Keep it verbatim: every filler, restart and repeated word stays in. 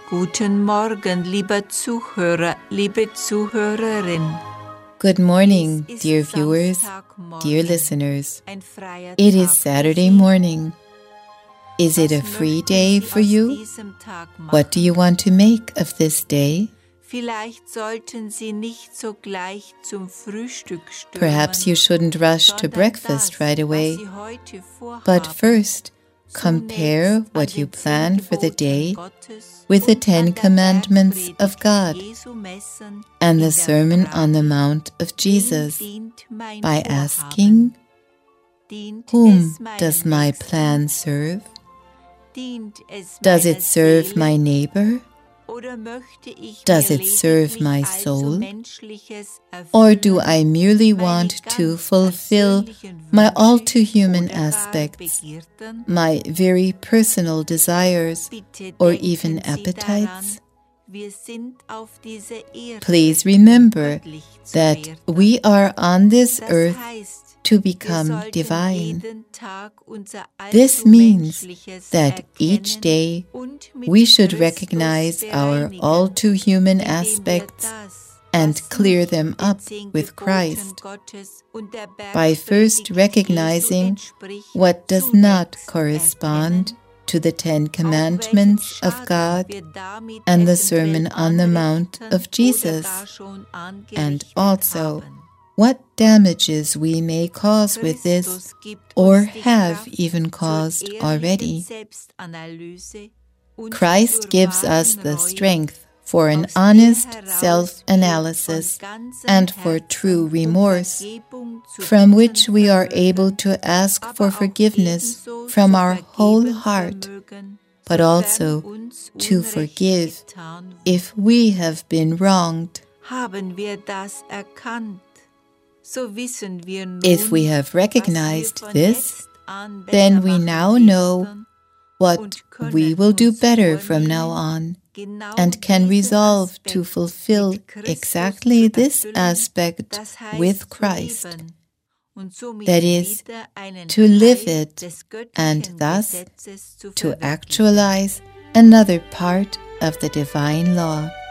Guten Morgen, lieber Zuhörer, liebe Zuhörerin. Good morning, dear viewers, dear listeners. It is Saturday morning. Is it a free day for you? What do you want to make of this day? Perhaps you shouldn't rush to breakfast right away, but first, compare what you plan for the day with the Ten Commandments of God and the Sermon on the Mount of Jesus by asking, whom does my plan serve? Does it serve my neighbor? Does it serve my soul? Or do I merely want to fulfill my all-too-human aspects, my very personal desires, or even appetites? Please remember that we are on this earth to become divine. This means that each day we should recognize our all-too-human aspects and clear them up with Christ by first recognizing what does not correspond to the Ten Commandments of God and the Sermon on the Mount of Jesus, and also what damages we may cause with this, or have even caused already. Christ gives us the strength for an honest self-analysis and for true remorse, from which we are able to ask for forgiveness from our whole heart, but also to forgive if we have been wronged. If we have recognized this, then we now know what we will do better from now on, and can resolve to fulfill exactly this aspect with Christ. That is, to live it, and thus to actualize another part of the divine law.